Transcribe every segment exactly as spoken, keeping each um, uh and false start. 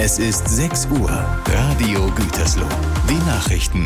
Es ist sechs Uhr. Radio Gütersloh. Die Nachrichten.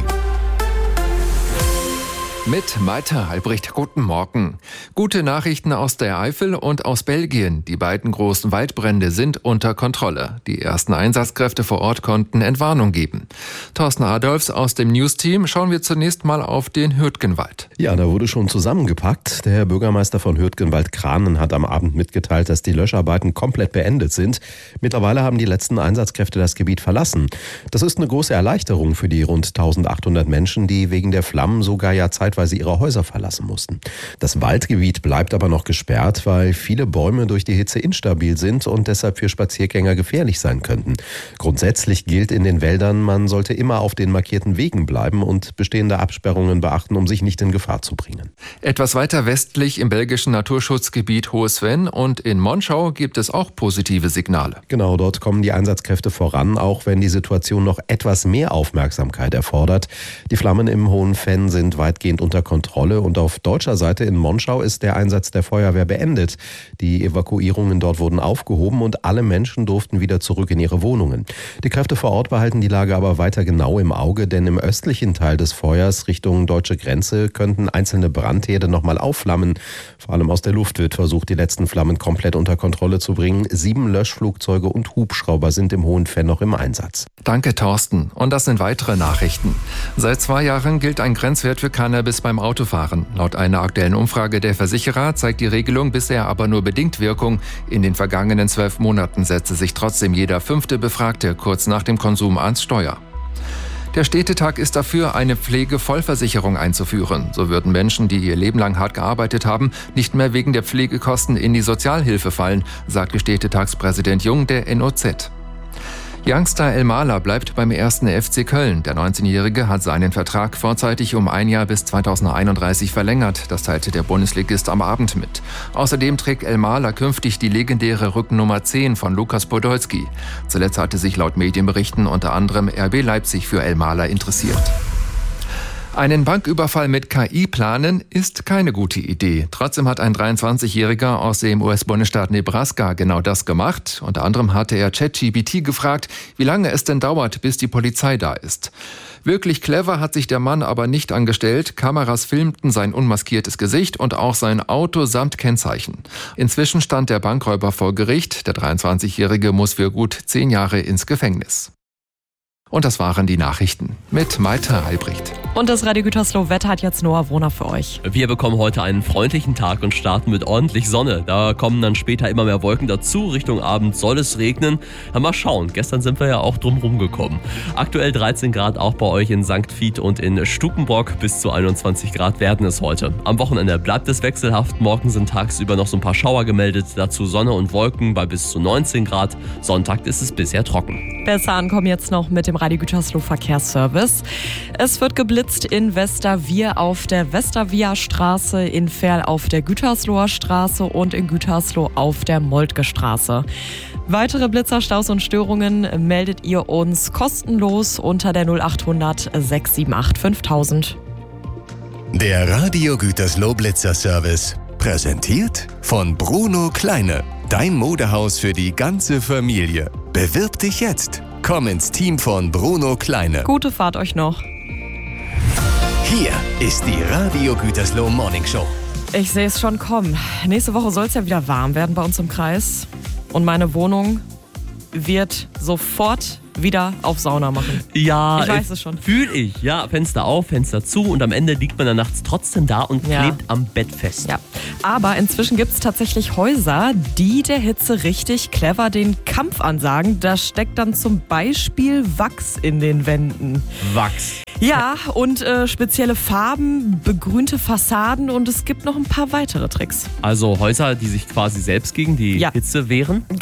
Mit Malte Albrecht, guten Morgen. Gute Nachrichten aus der Eifel und aus Belgien. Die beiden großen Waldbrände sind unter Kontrolle. Die ersten Einsatzkräfte vor Ort konnten Entwarnung geben. Thorsten Adolfs aus dem News-Team. Schauen wir zunächst mal auf den Hürtgenwald. Ja, da wurde schon zusammengepackt. Der Herr Bürgermeister von Hürtgenwald, Kranen, hat am Abend mitgeteilt, dass die Löscharbeiten komplett beendet sind. Mittlerweile haben die letzten Einsatzkräfte das Gebiet verlassen. Das ist eine große Erleichterung für die rund eintausendachthundert Menschen, die wegen der Flammen sogar ja zeitweise weil sie ihre Häuser verlassen mussten. Das Waldgebiet bleibt aber noch gesperrt, weil viele Bäume durch die Hitze instabil sind und deshalb für Spaziergänger gefährlich sein könnten. Grundsätzlich gilt in den Wäldern, man sollte immer auf den markierten Wegen bleiben und bestehende Absperrungen beachten, um sich nicht in Gefahr zu bringen. Etwas weiter westlich im belgischen Naturschutzgebiet Hohes Venn und in Monschau gibt es auch positive Signale. Genau, dort kommen die Einsatzkräfte voran, auch wenn die Situation noch etwas mehr Aufmerksamkeit erfordert. Die Flammen im Hohen Venn sind weitgehend unter Kontrolle und auf deutscher Seite in Monschau ist der Einsatz der Feuerwehr beendet. Die Evakuierungen dort wurden aufgehoben und alle Menschen durften wieder zurück in ihre Wohnungen. Die Kräfte vor Ort behalten die Lage aber weiter genau im Auge, denn im östlichen Teil des Feuers Richtung deutsche Grenze könnten einzelne Brandherde nochmal aufflammen. Vor allem aus der Luft wird versucht, die letzten Flammen komplett unter Kontrolle zu bringen. Sieben Löschflugzeuge und Hubschrauber sind im Hohen Venn noch im Einsatz. Danke, Thorsten. Und das sind weitere Nachrichten. Seit zwei Jahren gilt ein Grenzwert für Cannabis beim Autofahren. Laut einer aktuellen Umfrage der Versicherer zeigt die Regelung bisher aber nur bedingt Wirkung. In den vergangenen zwölf Monaten setzte sich trotzdem jeder fünfte Befragte kurz nach dem Konsum ans Steuer. Der Städtetag ist dafür, eine Pflegevollversicherung einzuführen. So würden Menschen, die ihr Leben lang hart gearbeitet haben, nicht mehr wegen der Pflegekosten in die Sozialhilfe fallen, sagte Städtetagspräsident Jung der N O Z. Youngster Elmalah bleibt beim ersten F C Köln. Der neunzehnjährige hat seinen Vertrag vorzeitig um ein Jahr bis zweitausendeinunddreißig verlängert. Das teilte der Bundesligist am Abend mit. Außerdem trägt Elmalah künftig die legendäre Rückennummer zehn von Lukas Podolski. Zuletzt hatte sich laut Medienberichten unter anderem R B Leipzig für Elmalah interessiert. Einen Banküberfall mit K I planen ist keine gute Idee. Trotzdem hat ein dreiundzwanzigjähriger aus dem U S-Bundesstaat Nebraska genau das gemacht. Unter anderem hatte er ChatGPT gefragt, wie lange es denn dauert, bis die Polizei da ist. Wirklich clever hat sich der Mann aber nicht angestellt. Kameras filmten sein unmaskiertes Gesicht und auch sein Auto samt Kennzeichen. Inzwischen stand der Bankräuber vor Gericht. Der dreiundzwanzigjährige muss für gut zehn Jahre ins Gefängnis. Und das waren die Nachrichten mit Malte Albrecht. Und das Radio Gütersloh Wetter hat jetzt Noah Wohner für euch. Wir bekommen heute einen freundlichen Tag und starten mit ordentlich Sonne. Da kommen dann später immer mehr Wolken dazu. Richtung Abend soll es regnen. Mal schauen, gestern sind wir ja auch drum rumgekommen. Aktuell dreizehn Grad auch bei euch in Sankt Vith und in Stukenbrock. Bis zu einundzwanzig Grad werden es heute. Am Wochenende bleibt es wechselhaft. Morgen sind tagsüber noch so ein paar Schauer gemeldet. Dazu Sonne und Wolken bei bis zu neunzehn Grad. Sonntag ist es bisher trocken. Besser ankommen jetzt noch mit dem Radio Gütersloh Verkehrsservice. Es wird geblitzt in Westerwier auf der Westervierstraße, in Verl auf der Gütersloher Straße und in Gütersloh auf der Moltke Straße. Weitere Blitzer, Staus und Störungen meldet ihr uns kostenlos unter der null achthundert sechs sieben acht fünftausend. Der Radio Gütersloh Blitzerservice. Präsentiert von Bruno Kleine. Dein Modehaus für die ganze Familie. Bewirb dich jetzt. Komm ins Team von Bruno Kleine. Gute Fahrt euch noch. Hier ist die Radio Gütersloh Morning Show. Ich sehe es schon kommen. Nächste Woche soll es ja wieder warm werden bei uns im Kreis. Und meine Wohnung wird sofort wieder auf Sauna machen. Ja, ich weiß es schon. Fühl ich. Ja, Fenster auf, Fenster zu und am Ende liegt man dann nachts trotzdem da und Ja. klebt am Bett fest. Ja, aber inzwischen gibt es tatsächlich Häuser, die der Hitze richtig clever den Kampf ansagen. Da steckt dann zum Beispiel Wachs in den Wänden. Wachs. Ja, und äh, spezielle Farben, begrünte Fassaden und es gibt noch ein paar weitere Tricks. Also Häuser, die sich quasi selbst gegen die Ja. Hitze wehren.